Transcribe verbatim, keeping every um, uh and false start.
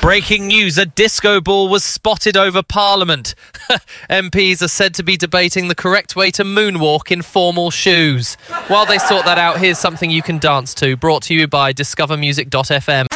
Breaking news, a disco ball was spotted over Parliament. M Ps are said to be debating the correct way to moonwalk in formal shoes. While they sort that out, here's something you can dance to, brought to you by discover music dot f m.